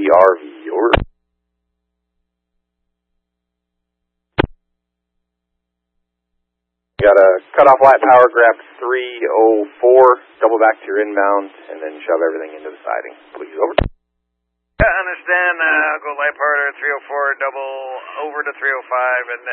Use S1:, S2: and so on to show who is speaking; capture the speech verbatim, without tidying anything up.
S1: R V, over. Got a cutoff light power grab three oh four, double back to your inbound, and then shove everything into the siding. Please, over.
S2: I understand, uh, I'll go light power to three oh four, double over to three oh five, and